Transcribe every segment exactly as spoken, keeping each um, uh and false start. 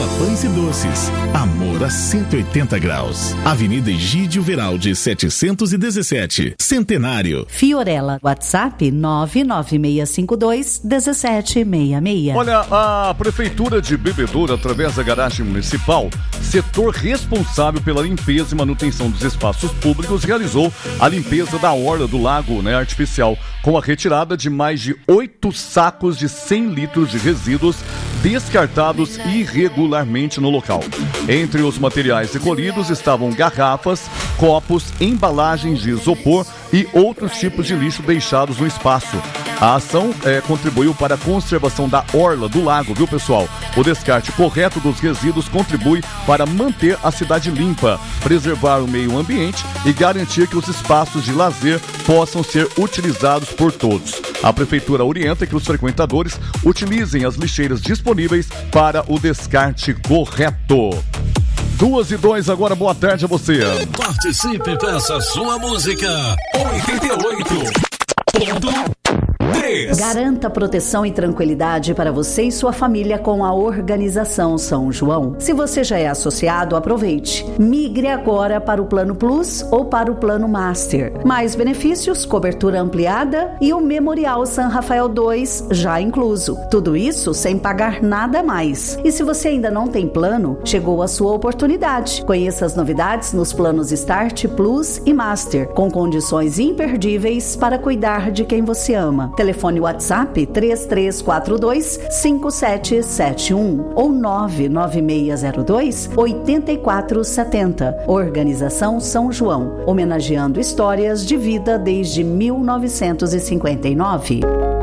Fiorella Pães e Doces. Amor a cento e oitenta graus. Avenida Egídio Veraldi, setecentos e dezessete. Centenário. Fiorella, WhatsApp nove nove seis cinco dois um sete seis seis. Olha, a Prefeitura de Bebedouro, através da garagem municipal, setor responsável pela limpeza e manutenção dos espaços públicos, realizou a limpeza da orla do lago, né, artificial, com a retirada de mais de oito sacos de cem litros de resíduos descartados irregularmente no local. Entre os materiais recolhidos estavam garrafas, copos, embalagens de isopor e outros tipos de lixo deixados no espaço. A ação é, contribuiu para a conservação da orla do lago, viu, pessoal? O descarte correto dos resíduos contribui para manter a cidade limpa, preservar o meio ambiente e garantir que os espaços de lazer possam ser utilizados por todos. A Prefeitura orienta que os frequentadores utilizem as lixeiras disponíveis para o descarte correto. Duas e dois, agora boa tarde a você. Participe, peça sua música. oitenta e oito ponto três. Garanta proteção e tranquilidade para você e sua família com a Organização São João. Se você já é associado, aproveite. Migre agora para o Plano Plus ou para o Plano Master. Mais benefícios, cobertura ampliada e o Memorial San Rafael dois já incluso. Tudo isso sem pagar nada a mais. E se você ainda não tem plano, chegou a sua oportunidade. Conheça as novidades nos planos Start, Plus e Master, com condições imperdíveis para cuidar de quem você ama. Telefone WhatsApp três três quatro dois cinco sete sete um ou nove nove seis zero dois oito quatro sete zero. Organização São João, homenageando histórias de vida desde mil novecentos e cinquenta e nove.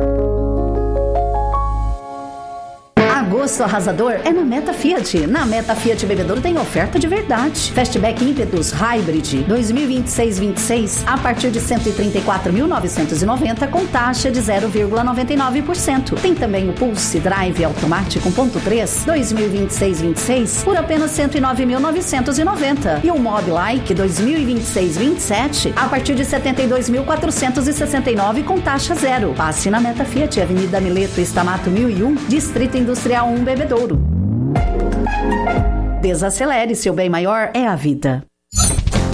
Agosto arrasador é na Meta Fiat. Na Meta Fiat Bebedouro tem oferta de verdade. Fastback Impetus Hybrid dois mil e vinte e seis vinte e seis a partir de cento e trinta e quatro mil novecentos e noventa com taxa de zero vírgula noventa e nove por cento. Tem também o Pulse Drive automático um ponto três dois mil e vinte e seis vinte e seis por apenas cento e nove mil novecentos e noventa. E o Mob Like dois mil e vinte e seis vinte e sete a partir de setenta e dois mil quatrocentos e sessenta e nove com taxa zero. Passe na Meta Fiat, Avenida Mileto, Estamato mil e um, Distrito Industrial um, Bebedouro. Desacelere, seu bem maior é a vida.